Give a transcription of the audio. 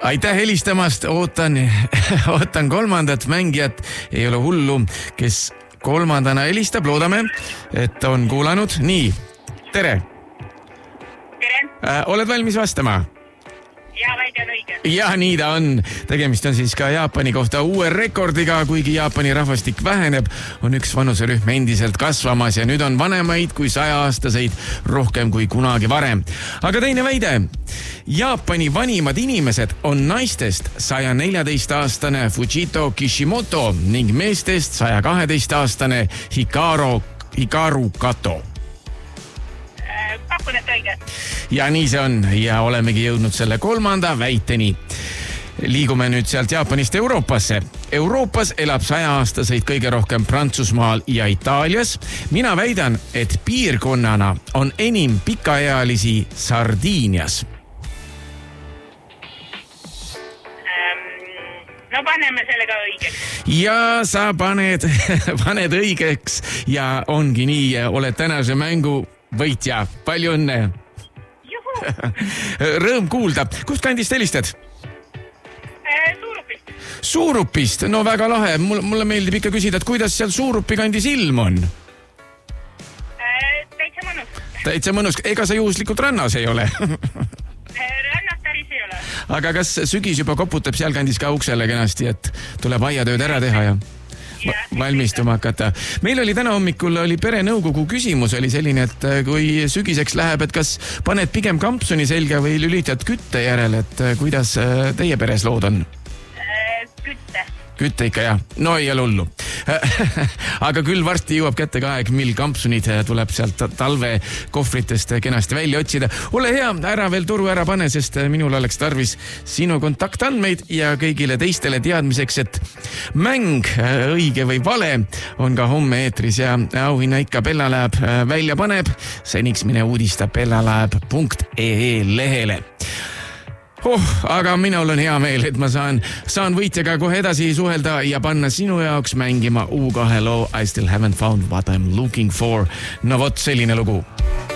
Aitäh helistamast, ootan kolmandat mängijat, ei ole hullu, kes kolmandana helistab, loodame, et on kuulanud. Nii, tere. Tere. Oled valmis vastama? Ja, väide on õige. Ja, nii ta on. Tegemist on siis ka Jaapani kohta uue rekordiga, kuigi Jaapani rahvastik väheneb, on üks vanuserühm endiselt kasvamas ja nüüd on vanemaid kui 100-aastaseid rohkem kui kunagi varem. Aga teine väide. Jaapani vanimad inimesed on naistest 114-aastane Fujito Kishimoto ning meestest 112-aastane Hikaru Kato. Pakun, et õige. Ja nii see on ja olemegi jõudnud selle kolmanda väiteni. Liigume nüüd sealt Jaapanist Euroopasse. Euroopas elab 100-aastaseid kõige rohkem Prantsusmaal ja Itaalias. Mina väidan, et piirkonnana on enim pikaealisi Sardiinias. No paneme sellega õigeks. Ja sa paned õigeks ja ongi nii, oled tänase mängu võitja. Palju õnne. Juhu. Rõõm kuulda. Kust kandist helistad? Suurupist. Suurupist? No väga lahe. Mulle meeldib ikka küsida, et kuidas seal Suurupi kandis ilm on? Täitsa mõnus. Täitsa mõnus. Ega sa juhuslikult rannas ei ole? Rannas päris ei ole. Aga kas sügis juba koputab seal kandis ka uksele kenasti, et tuleb aiatööd ära teha ja valmistuma hakata? Meil oli täna hommikul perenõukogu küsimus oli selline, et kui sügiseks läheb, et kas paned pigem kampsuni selga või lülitad kütte järele, et kuidas teie peres lood on? Kütte ikka, jah. No ei ole hullu. Aga küll varsti jõuab kätte ka aeg, mil kampsunid tuleb sealt talvekohvritest kenasti välja otsida. Ole hea, ära veel toru ära pane, sest minul oleks tarvis sinu kontaktandmeid ja kõigile teistele teadmiseks, et mäng õige või vale on ka homme eetris ja auhinna ikka Bellalaeb välja paneb. Seniks mine uudista bellalaeb.ee lehele. Aga minul on hea meel, et ma saan võitjaga kohe edasi suhelda ja panna sinu jaoks mängima U2 loo I Still Haven't Found What I'm Looking For. No vot, selline lugu.